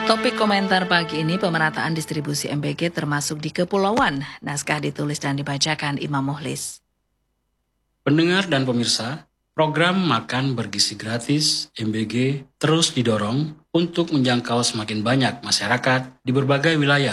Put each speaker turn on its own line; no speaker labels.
Topik komentar pagi ini pemerataan distribusi MBG termasuk di kepulauan. Naskah ditulis dan dibacakan Imam Muhlis.
Pendengar dan pemirsa, program makan bergizi gratis MBG terus didorong untuk menjangkau semakin banyak masyarakat di berbagai wilayah